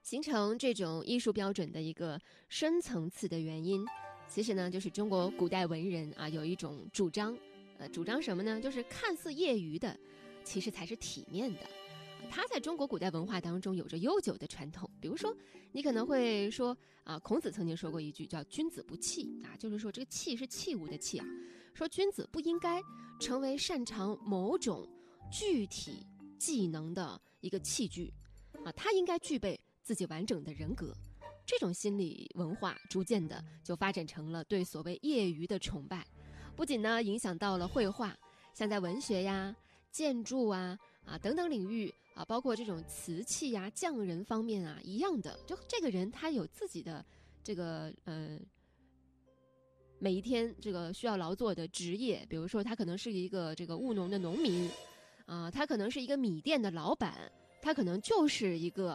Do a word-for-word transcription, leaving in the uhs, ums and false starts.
形成这种艺术标准的一个深层次的原因，其实呢，就是中国古代文人啊有一种主张，呃，主张什么呢？就是看似业余的，其实才是体面的。它在中国古代文化当中有着悠久的传统。比如说，你可能会说啊，孔子曾经说过一句叫“君子不器”啊，就是说这个器是器物的器啊，说君子不应该成为擅长某种具体技能的一个器具啊，他应该具备自己完整的人格。这种心理文化逐渐的就发展成了对所谓业余的崇拜，不仅呢影响到了绘画，像在文学呀、建筑啊啊等等领域啊，包括这种瓷器呀、匠人方面啊一样的，就这个人他有自己的这个呃每一天这个需要劳作的职业，比如说他可能是一个这个务农的农民啊，他可能是一个米店的老板，他可能就是一个